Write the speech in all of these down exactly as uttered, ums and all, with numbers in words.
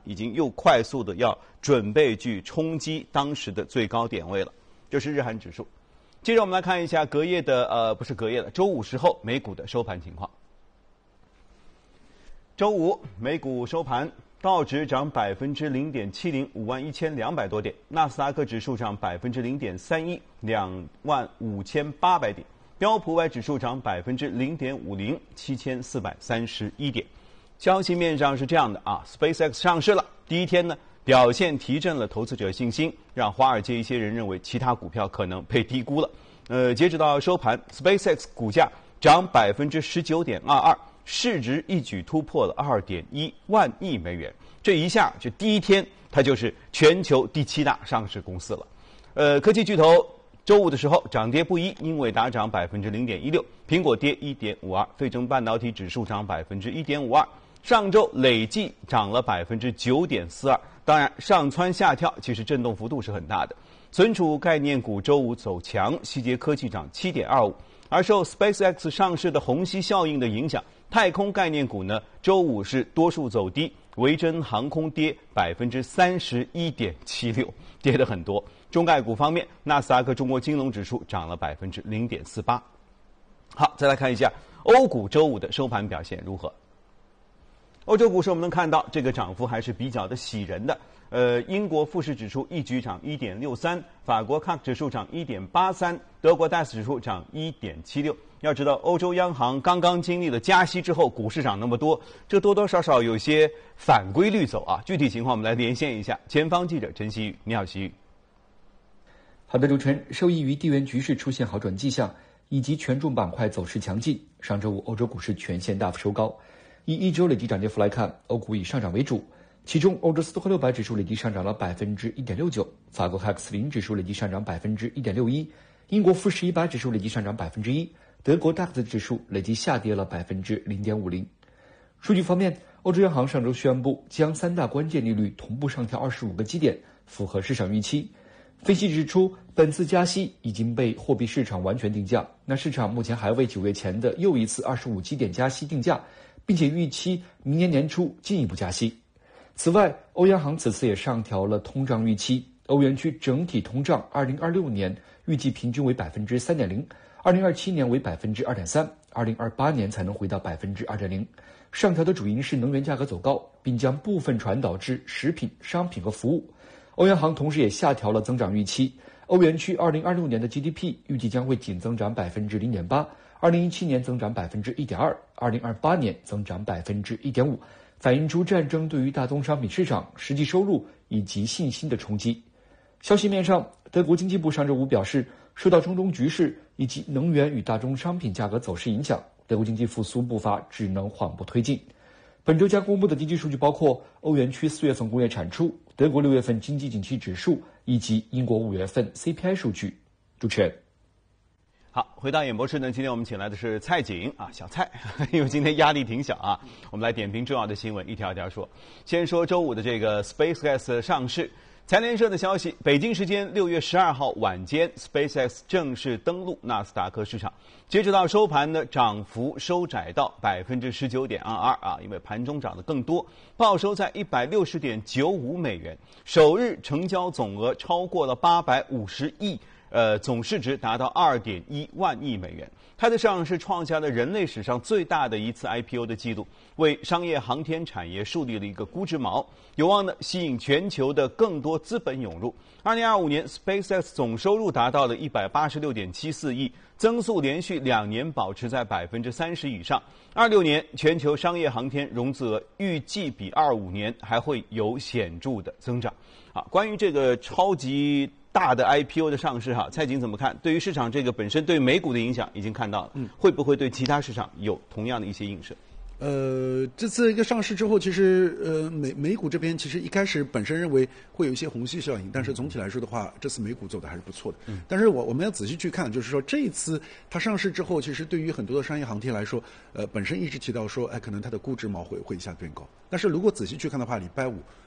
已经又快速的要准备去冲击当时的最高点位了。这是日韩指数。接着我们来看一下隔夜的呃不是隔夜的周五时候美股的收盘情况。周五美股收盘，道指涨百分之零点七零，五万一千两百多点；纳斯达克指数涨百分之零点三一，两万五千八百点；标普五百指数涨百分之零点五零，七千四百三十一点。消息面上是这样的啊 ，SpaceX 上市了，第一天呢表现提振了投资者信心，让华尔街一些人认为其他股票可能被低估了。呃，截止到收盘 ，SpaceX 股价涨百分之十九点二二。市值一举突破了二点一万亿美元，这一下就第一天，它就是全球第七大上市公司了。呃，科技巨头周五的时候涨跌不一，英伟达涨百分之零点一六，苹果跌一点五二，费城半导体指数涨百分之一点五二，上周累计涨了百分之九点四二。当然，上蹿下跳，其实震动幅度是很大的。存储概念股周五走强，希捷科技涨七点二五，而受 SpaceX 上市的虹吸效应的影响。太空概念股呢，周五是多数走低，维珍航空跌百分之三十一点七六，跌得很多。中概股方面，纳斯达克中国金融指数涨了百分之零点四八。好，再来看一下欧股周五的收盘表现如何。欧洲股市我们能看到，这个涨幅还是比较的喜人的。呃，英国富时指数一举涨一点六三，法国 C A C 指数涨一点八三，德国 D A X 指数涨一点七六。要知道，欧洲央行刚刚经历了加息之后，股市涨那么多，这多多少少有些反规律走啊。具体情况我们来连线一下，前方记者陈曦宇，你好，曦宇。 好的，主持人，受益于地缘局势出现好转迹象，以及权重板块走势强劲，上周五欧洲股市全线大幅收高。以一周累计涨跌幅来看，欧股以上涨为主。其中，欧洲斯托克六百指数累计上涨了百分之一点六九，法国 C A C 零指数累计上涨百分之一点六一，英国富时一百指数累计上涨百分之一，德国 D A X 指数累计下跌了百分之零点五零。数据方面，欧洲央行上周宣布将三大关键利率同步上调二十五个基点，符合市场预期。分析指出，本次加息已经被货币市场完全定价，那市场目前还为九月前的又一次二十五基点加息定价，并且预期明年年初进一步加息。此外，欧央行此次也上调了通胀预期，欧元区整体通胀二零二六年预计平均为百分之三点零，二零二七年为百分之二点三，二零二八年才能回到百分之二点零。上调的主因是能源价格走高，并将部分传导至食品、商品和服务。欧央行同时也下调了增长预期，欧元区二零二六年的 G D P 预计将会仅增长百分之零点八，二零一七年增长百分之一点二，二零二八年增长百分之一点五。反映出战争对于大宗商品市场实际收入以及信心的冲击。消息面上，德国经济部上周五表示，受到中东局势以及能源与大宗商品价格走势影响，德国经济复苏步伐只能缓步推进。本周将公布的经济数据包括欧元区四月份工业产出、德国六月份经济景气指数以及英国五月份 C P I 数据。主持人。 好，回到演播室呢，今天我们请来的是蔡景啊，小蔡，因为今天压力挺小啊，我们来点评重要的新闻，一条一条说。先说周五的这个 SpaceX 上市，财联社的消息，北京时间六月十二号晚间 ，SpaceX 正式登陆纳斯达克市场，截止到收盘呢，涨幅收窄到百分之十九点二二啊，因为盘中涨得更多，报收在一百六十点九五美元，首日成交总额超过了八百五十亿。呃，总市值达到二点一万亿美元。它的上市创下了人类史上最大的一次 I P O 的记录，为商业航天产业树立了一个估值锚，有望呢吸引全球的更多资本涌入。二零二五年 ，SpaceX 总收入达到了一百八十六点七四亿，增速连续两年保持在百分之三十以上。二六年全球商业航天融资额预计比二五年还会有显著的增长。啊，关于这个超级大的 I P O 的上市哈，蔡景怎么看？对于市场这个本身对美股的影响已经看到了，嗯，会不会对其他市场有同样的一些映射？ 呃，这次一个上市之后，其实呃美美股这边其实一开始本身认为会有一些虹吸效应，但是总体来说的话，这次美股走的还是不错的。嗯，但是我我们要仔细去看，就是说这一次它上市之后，其实对于很多的商业航天来说，呃，本身一直提到说，哎，可能它的估值锚会会一下变高。但是如果仔细去看的话，礼拜五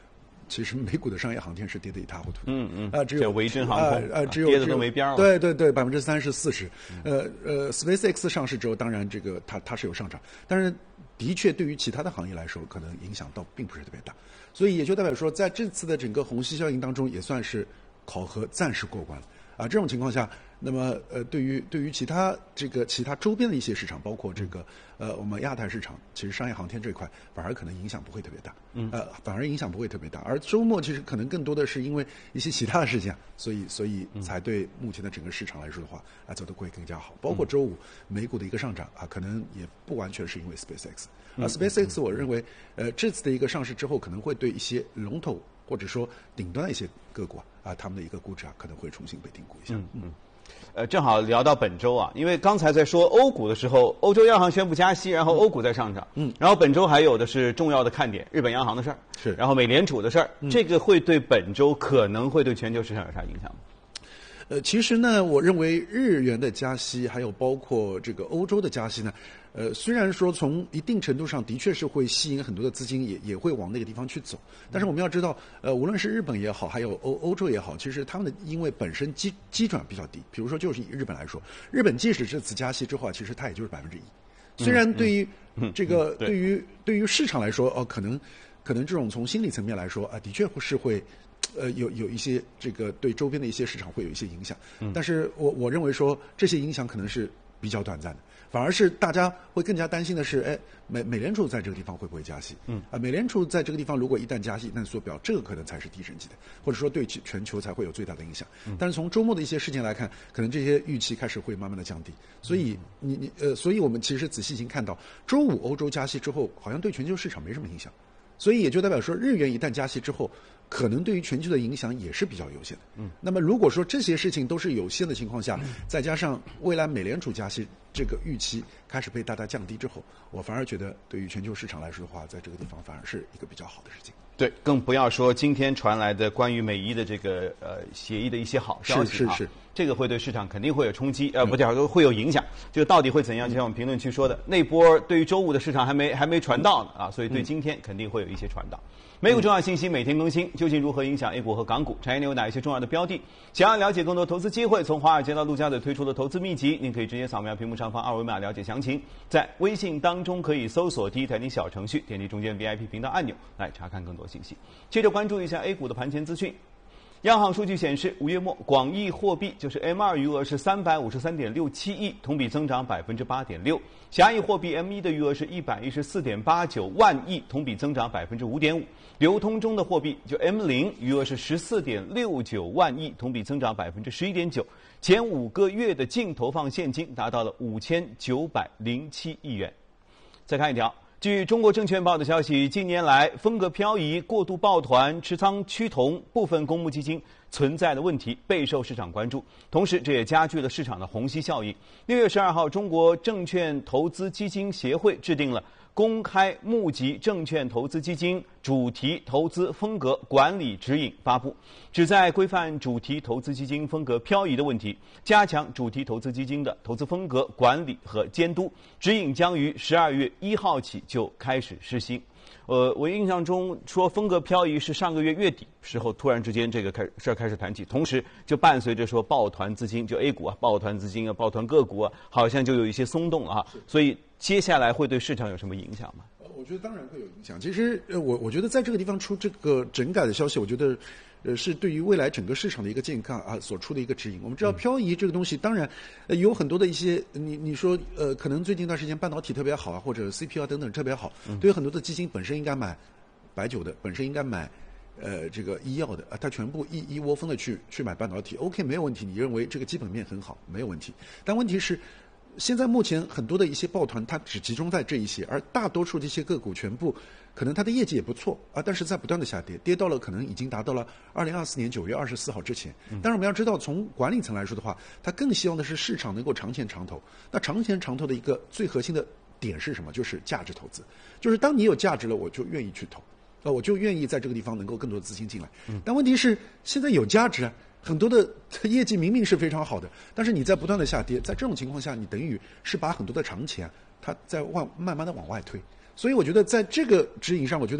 其实美股的商业航天是跌得一塌糊涂。 嗯嗯啊，只有维珍航空啊，只有跌的都没边了。 对对对，百分之三十四十。呃呃 ，SpaceX 上市之后，当然这个它它是有上涨，但是的确对于其他的行业来说，可能影响倒并不是特别大。所以也就代表说，在这次的整个虹吸效应当中，也算是考核暂时过关了。啊，这种情况下，那么呃，对于对于其他这个其他周边的一些市场，包括这个呃我们亚太市场，其实商业航天这一块反而可能影响不会特别大，嗯，呃，反而影响不会特别大。而周末其实可能更多的是因为一些其他的事情，所以所以才对目前的整个市场来说的话，啊走得会更加好。包括周五美股的一个上涨啊，可能也不完全是因为 SpaceX， 啊 ，SpaceX 我认为呃这次的一个上市之后，可能会对一些龙头或者说顶端的一些个股啊。啊，他们的一个估值啊，可能会重新被定估一下。 嗯嗯，呃，正好聊到本周啊，因为刚才在说欧股的时候，欧洲央行宣布加息，然后欧股在上涨。嗯，然后本周还有的是重要的看点，日本央行的事儿， 是， 然后美联储的事儿，嗯、这个会对本周可能会对全球市场有啥影响吗？ 呃，其实呢，我认为日元的加息，还有包括这个欧洲的加息呢，呃，虽然说从一定程度上的确是会吸引很多的资金也，也也会往那个地方去走，但是我们要知道，呃，无论是日本也好，还有欧欧洲也好，其实他们的因为本身基基转比较低，比如说就是以日本来说，日本即使这次加息之后啊，其实它也就是百分之一，虽然对于这个、嗯嗯嗯、对于对于市场来说，哦、呃，可能可能这种从心理层面来说啊、呃，的确是会。呃，有有一些这个对周边的一些市场会有一些影响，嗯、但是我我认为说这些影响可能是比较短暂的，反而是大家会更加担心的是，哎，美美联储在这个地方会不会加息？嗯，啊，美联储在这个地方如果一旦加息，那所表这个可能才是地震级的，或者说对全球才会有最大的影响。嗯、但是从周末的一些事件来看，可能这些预期开始会慢慢的降低，所以你你呃，所以我们其实仔细已经看到，周五欧洲加息之后，好像对全球市场没什么影响，所以也就代表说，日元一旦加息之后。可能对于全球的影响也是比较有限的。嗯，那么如果说这些事情都是有限的情况下，嗯、再加上未来美联储加息这个预期开始被大大降低之后，我反而觉得对于全球市场来说的话，在这个地方反而是一个比较好的事情。 对，更不要说今天传来的关于美伊的这个呃协议的一些好消息啊， 是是是， 这个会对市场肯定会有冲击，呃，不叫会有影响。就到底会怎样？就像我们评论区说的，那波对于周五的市场还没还没传到呢啊，所以对今天肯定会有一些传导。美股重要信息每天更新，究竟如何影响 A 股和港股？产业链有哪一些重要的标的？想要了解更多投资机会，从华尔街到陆家嘴推出的投资秘籍，您可以直接扫描屏幕上方二维码了解详情。在微信当中可以搜索第一财经小程序，点击中间 V I P 频道按钮来查看更多信息。接着关注一下 A 股的盘前资讯。央行数据显示，五月末广义货币就是 M 二余额是三百五十三点六七亿，同比增长百分之八点六；狭义货币 M 一的余额是一百一十四点八九万亿，同比增长百分之五点五。流通中的货币就 M 零余额是十四点六九万亿，同比增长百分之十一点九。前五个月的净投放现金达到了五千九百零七亿元。再看一条。据中国证券报的消息，近年来风格漂移、过度抱团、持仓趋同部分公募基金存在的问题备受市场关注，同时这也加剧了市场的虹吸效应。六月十二号，中国证券投资基金协会制定了公开募集证券投资基金主题投资风格管理指引发布，旨在规范主题投资基金风格漂移的问题，加强主题投资基金的投资风格管理和监督。指引将于十二月一号起就开始施行。呃，我印象中说风格漂移是上个月月底时候突然之间这个开事儿开始谈起，同时就伴随着说抱团资金，就 A 股啊抱团资金啊抱团个股啊，好像就有一些松动了啊，所以接下来会对市场有什么影响吗？ 我觉得当然会有影响。其实，呃，我我觉得在这个地方出这个整改的消息，我觉得，呃，是对于未来整个市场的一个健康啊所出的一个指引。我们知道漂移这个东西，当然，呃，有很多的一些，你你说，呃，可能最近一段时间半导体特别好啊，或者 C P U 等等特别好，对于很多的基金本身应该买白酒的，本身应该买。呃，这个医药的啊，它全部一一窝蜂的去去买半导体 ，OK 没有问题。你认为这个基本面很好，没有问题。但问题是，现在目前很多的一些抱团，它只集中在这一些，而大多数这些个股全部可能它的业绩也不错啊，但是在不断的下跌，跌到了可能已经达到了二零二四年九月二十四号之前。但是我们要知道，从管理层来说的话，他更希望的是市场能够长钱长投。那长钱长投的一个最核心的点是什么？就是价值投资，就是当你有价值了，我就愿意去投。呃，我就愿意在这个地方能够更多的资金进来。嗯，但问题是现在有价值啊，很多的业绩明明是非常好的，但是你在不断的下跌，在这种情况下，你等于是把很多的长钱它在往慢慢的往外推。所以我觉得在这个指引上，我觉得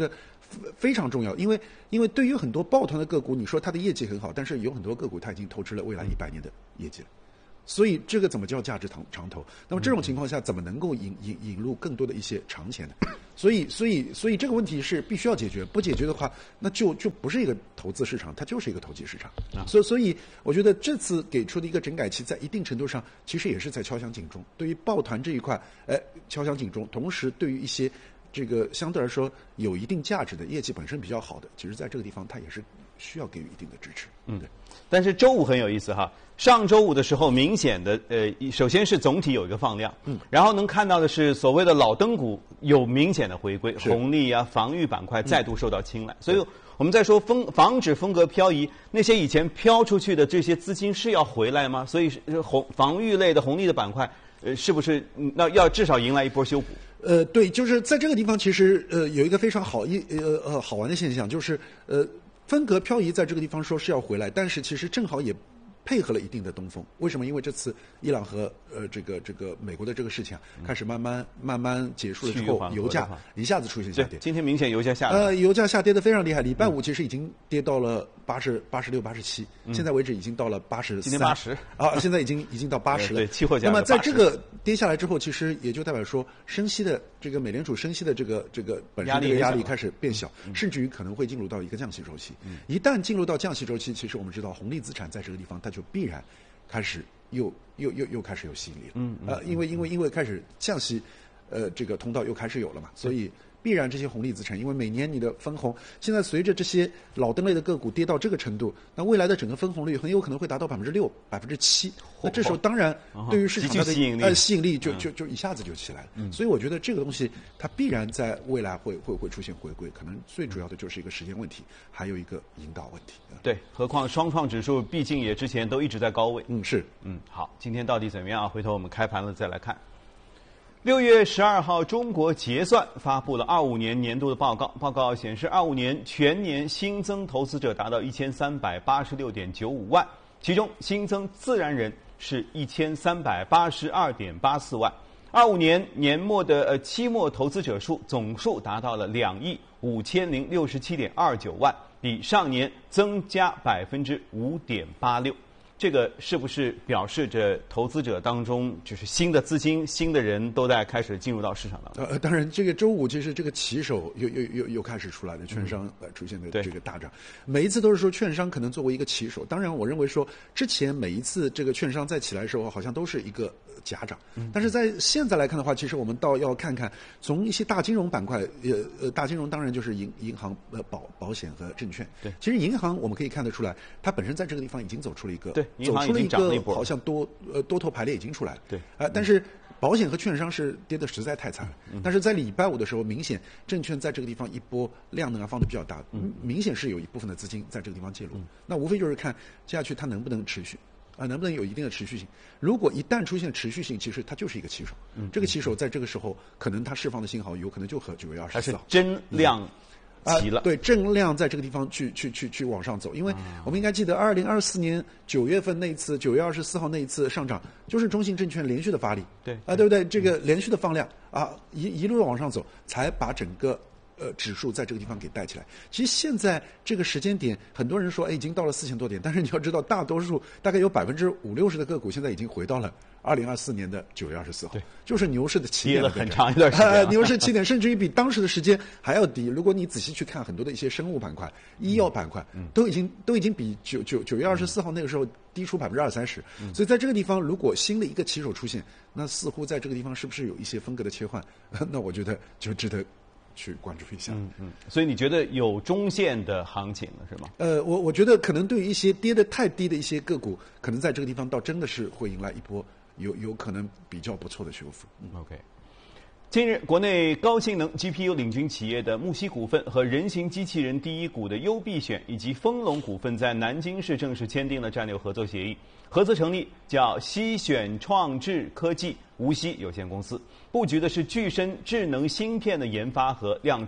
非常重要，因为因为对于很多抱团的个股，你说它的业绩很好，但是有很多个股它已经透支了未来一百年的业绩了。所以这个怎么叫价值长长投？那么这种情况下，怎么能够引引引入更多的一些长钱呢？所以，所以，所以这个问题是必须要解决。不解决的话，那就就不是一个投资市场，它就是一个投机市场。啊、所以，所以我觉得这次给出的一个整改期，在一定程度上其实也是在敲响警钟。对于抱团这一块，哎，敲响警钟。同时，对于一些这个相对来说有一定价值的业绩本身比较好的，其实在这个地方它也是需要给予一定的支持。 嗯，对。但是周五很有意思哈，上周五的时候，明显的呃，首先是总体有一个放量，嗯，然后能看到的是所谓的老灯股有明显的回归，红利啊、防御板块再度受到青睐，嗯、所以我们在说风防止风格漂移，那些以前飘出去的这些资金是要回来吗？所以红防御类的红利的板块，呃，是不是那要至少迎来一波修补？ 呃，对，就是在这个地方，其实呃有一个非常好一呃呃好玩的现象，就是呃。风格漂移在这个地方说是要回来，但是其实正好也配合了一定的东风。为什么？因为这次伊朗和呃这个这个美国的这个事情啊，嗯、开始慢慢慢慢结束了之后，油价一下子出现下跌。 今天明显油价下跌。 呃，油价下跌的非常厉害。礼拜五其实已经跌到了八十八十六、八十七，现在为止已经到了八十三。 今天八十啊，现在已经已经到八十了。 对，期货价。 那么在这个跌下来之后，其实也就代表说，升息的这个美联储升息的这个这个本身这个压力开始变小，嗯、甚至于可能会进入到一个降息周期。嗯、一旦进入到降息周期，其实我们知道红利资产在这个地方它就必然开始又又又又开始有吸引力了。嗯，呃，因为因为因为开始降息，呃，这个通道又开始有了嘛，所以必然这些红利资产，因为每年你的分红，现在随着这些老灯类的个股跌到这个程度，那未来的整个分红率很有可能会达到百分之六、百分之七。那这时候当然对于市场它的呃吸引力就就就一下子就起来了。嗯、所以我觉得这个东西它必然在未来会会会出现回归，可能最主要的就是一个时间问题，还有一个引导问题。 对，何况双创指数毕竟也之前都一直在高位。 嗯，是。 嗯，好，今天到底怎么样啊？回头我们开盘了再来看。六月十二号，中国结算发布了二五年年度的报告。报告显示，二五年全年新增投资者达到一千三百八十六点九五万，其中新增自然人是一千三百八十二点八四万。二五年年末的呃期末投资者数总数达到了两亿五千零六十七点二九万，比上年增加百分之五点八六。这个是不是表示着投资者当中就是新的资金、新的人都在开始进入到市场当中？ 呃，当然，这个周五其实这个旗手又又又又开始出来了，券商呃出现的这个大涨，每一次都是说券商可能作为一个旗手。当然，我认为说之前每一次这个券商在起来的时候，好像都是一个假涨，但是在现在来看的话，其实我们倒要看看从一些大金融板块，呃呃，大金融当然就是银银行、呃保保险和证券。 对， 其实银行我们可以看得出来，它本身在这个地方已经走出了一个对。 走出了一个好像多呃多头排列已经出来了， 对， 啊、呃，但是保险和券商是跌得实在太惨了。嗯、但是在礼拜五的时候，明显证券在这个地方一波量能啊放得比较大，嗯、明显是有一部分的资金在这个地方介入。嗯、那无非就是看接下去它能不能持续啊、呃，能不能有一定的持续性。如果一旦出现持续性，其实它就是一个旗手。嗯、这个旗手在这个时候，可能它释放的信号有可能就和九月二十四号真量。 啊、呃，对，正量在这个地方去去去去往上走，因为我们应该记得，二零二四年九月份那一次，九月二十四号那一次上涨，就是中信证券连续的发力， 对， 啊、呃，对不对？这个连续的放量啊，一一路往上走，才把整个呃指数在这个地方给带起来。其实现在这个时间点，很多人说，哎，已经到了四千多点，但是你要知道，大多数大概有百分之五六十的个股现在已经回到了二零二四年的九月二十四号， 对， 就是牛市的起点跌了很长一段时间、啊呃，牛市起点甚至于比当时的时间还要低。如果你仔细去看很多的一些生物板块、医药板块，嗯、都已经都已经比九九九月二十四号那个时候低出百分之二三十。所以在这个地方，如果新的一个旗手出现，那似乎在这个地方是不是有一些风格的切换？那我觉得就值得去关注一下。 嗯嗯。所以你觉得有中线的行情了是吗？ 呃，我我觉得可能对于一些跌得太低的一些个股，可能在这个地方倒真的是会迎来一波。有有可能比较不错的修复。 嗯、OK。近日，国内高性能 G P U 领军企业的木西股份和人形机器人第一股的优必选以及丰隆股份在南京市正式签订了战略合作协议，合资成立叫西选创智科技无锡有限公司，布局的是具身智能芯片的研发和量产。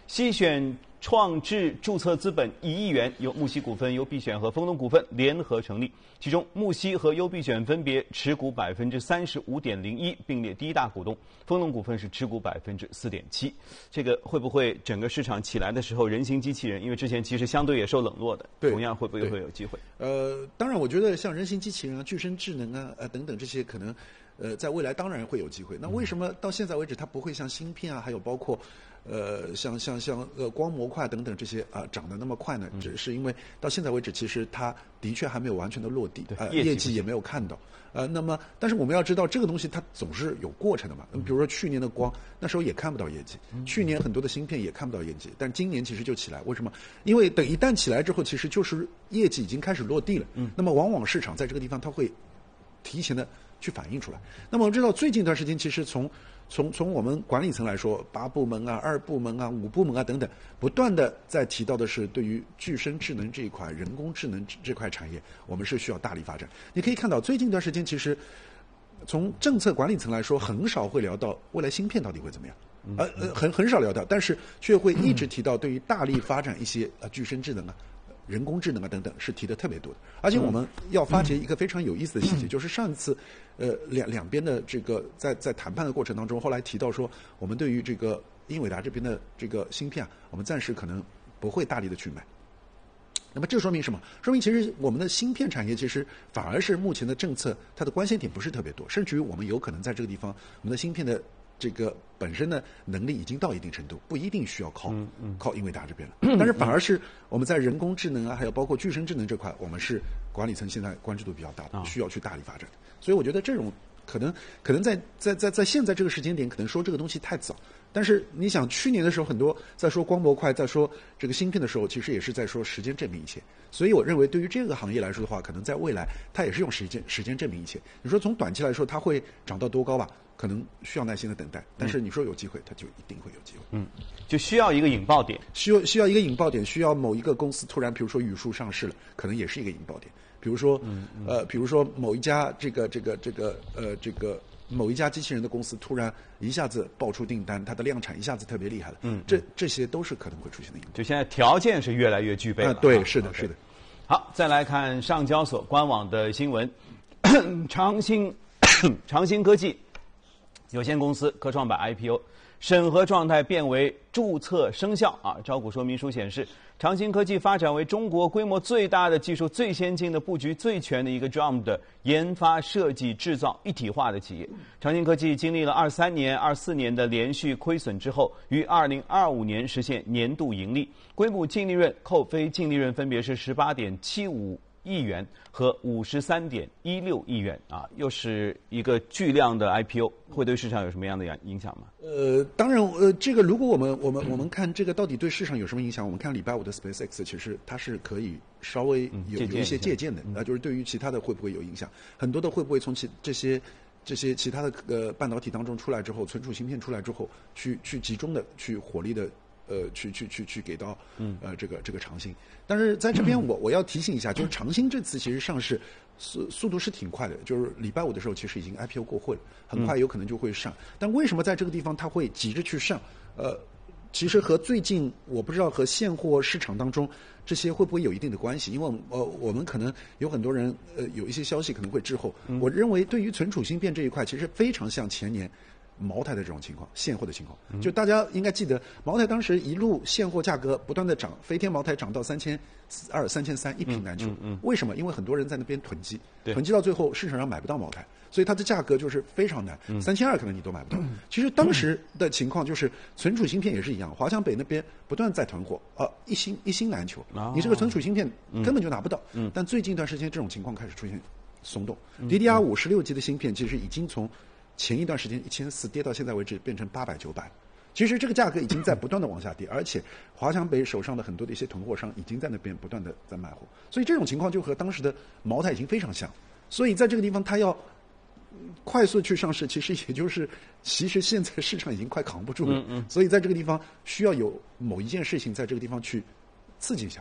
西选创智注册资本一亿元，由木西股份、优必选和丰隆股份联合成立。其中，木西和优必选分别持股百分之三十五点零一，并列第一大股东；丰隆股份是持股百分之四点七。这个会不会整个市场起来的时候，人形机器人？因为之前其实相对也受冷落的，同样会不会会有机会？ 呃，当然，我觉得像人形机器人啊、具身智能啊、呃等等这些可能。呃，在未来当然会有机会。那为什么到现在为止它不会像芯片啊，还有包括，呃，像像像呃光模块等等这些啊、呃、涨得那么快呢？只是因为到现在为止，其实它的确还没有完全的落地，呃，业绩也没有看到。呃，那么但是我们要知道，这个东西它总是有过程的嘛。比如说去年的光，那时候也看不到业绩；去年很多的芯片也看不到业绩，但今年其实就起来。为什么？因为等一旦起来之后，其实就是业绩已经开始落地了。嗯。那么往往市场在这个地方它会提前的去反映出来。那么我们知道，最近一段时间，其实从从从我们管理层来说，八部门啊、二部门啊、五部门啊等等，不断的在提到的是对于具身智能这一块、人工智能这块产业，我们是需要大力发展。你可以看到，最近一段时间，其实从政策管理层来说，很少会聊到未来芯片到底会怎么样。呃呃，很很少聊到，但是却会一直提到对于大力发展一些呃具身智能啊。人工智能啊等等是提的特别多的，而且我们要发掘一个非常有意思的细节，就是上一次，呃两两边的这个在在谈判的过程当中，后来提到说，我们对于这个英伟达这边的这个芯片啊，我们暂时可能不会大力的去买。那么这说明什么？说明其实我们的芯片产业其实反而是目前的政策它的关心点不是特别多，甚至于我们有可能在这个地方，我们的芯片的这个本身的能力已经到一定程度，不一定需要靠、嗯嗯、靠英伟达这边了。但是反而是我们在人工智能啊，还有包括具身智能这块，我们是管理层现在关注度比较大的，需要去大力发展。所以我觉得这种可能可能在在在在现在这个时间点，可能说这个东西太早。但是你想，去年的时候很多在说光模块，在说这个芯片的时候，其实也是在说时间证明一切。所以我认为，对于这个行业来说的话，可能在未来它也是用时间时间证明一切。你说从短期来说，它会涨到多高吧？可能需要耐心的等待。但是你说有机会，它就一定会有机会。 嗯，就需要一个引爆点， 需要需要一个引爆点，需要某一个公司突然，比如说语数上市了，可能也是一个引爆点。比如说，嗯嗯、呃，比如说某一家这个这个这个呃这个。某一家机器人的公司突然一下子爆出订单，它的量产一下子特别厉害了，嗯，这这些都是可能会出现的。 就现在条件是越来越具备了。 啊、对，是的， okay. 是的。 好，再来看上交所官网的新闻，长兴长兴科技有限公司科创板 I P O 审核状态变为注册生效啊！招股说明书显示，长兴科技发展为中国规模最大的、技术最先进的、布局最全的一个 D R A M 的研发、设计、制造一体化的企业。长兴科技经历了二三年、二四年的连续亏损之后，于二零二五年实现年度盈利，归母净利润、扣非净利润分别是十八点七五亿元和五十三点一六亿元啊，又是一个巨量的 I P O， 会对市场有什么样的影响吗？ 呃，当然，呃，这个如果我们我们我们看这个到底对市场有什么影响，我们看礼拜五的 SpaceX， 其实它是可以稍微有、嗯、有一些借鉴的，啊、呃，就是对于其他的会不会有影响，很多的会不会从其这些这些其他的呃半导体当中出来之后，存储芯片出来之后，去去集中的去火力的。呃，去去去去给到呃这个这个长兴，但是在这边我我要提醒一下，就是长兴这次其实上市速速度是挺快的，就是礼拜五的时候其实已经 I P O 过会了，很快有可能就会上。但为什么在这个地方它会急着去上？呃，其实和最近我不知道和现货市场当中这些会不会有一定的关系？因为呃我们可能有很多人呃有一些消息可能会滞后。我认为对于存储芯片这一块，其实非常像前年茅台的这种情况，现货的情况，就大家应该记得，茅台当时一路现货价格不断的涨，飞天茅台涨到三千二、三千三一瓶难求。嗯嗯、为什么？因为很多人在那边囤积，囤积到最后市场上买不到茅台，所以它的价格就是非常难，三千二可能你都买不到。嗯、其实当时的情况就是存储芯片也是一样，华强北那边不断在囤货，啊，一星一星难求，哦、你这个存储芯片根本就拿不到。嗯、但最近一段时间这种情况开始出现松动 ，D D R 五十六 G 的芯片其实已经从前一段时间一千四跌到现在为止变成八百九百，其实这个价格已经在不断的往下跌，而且华强北手上的很多的一些囤货商已经在那边不断的在卖货，所以这种情况就和当时的茅台已经非常像，所以在这个地方它要快速去上市，其实也就是其实现在市场已经快扛不住了，嗯嗯所以在这个地方需要有某一件事情在这个地方去刺激一下。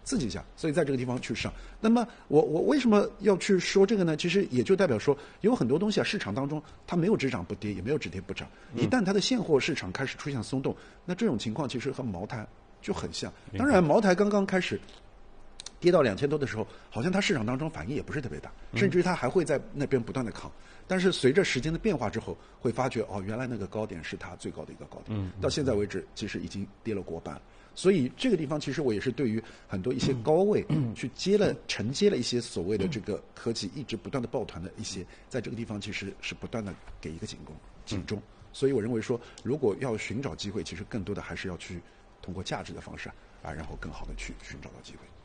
刺激一下，所以在这个地方去上。那么我我为什么要去说这个呢？其实也就代表说，有很多东西啊，市场当中它没有只涨不跌，也没有只跌不涨。一旦它的现货市场开始出现松动，那这种情况其实和茅台就很像。当然，茅台刚刚开始跌到两千多的时候，好像它市场当中反应也不是特别大，甚至于它还会在那边不断的扛。但是随着时间的变化之后，会发觉哦，原来那个高点是它最高的一个高点。嗯，到现在为止，其实已经跌了过半。所以这个地方，其实我也是对于很多一些高位去接了、承接了一些所谓的这个科技一直不断的抱团的一些，在这个地方其实是不断的给一个警钟、警钟。所以我认为说，如果要寻找机会，其实更多的还是要去通过价值的方式啊，然后更好的去寻找到机会。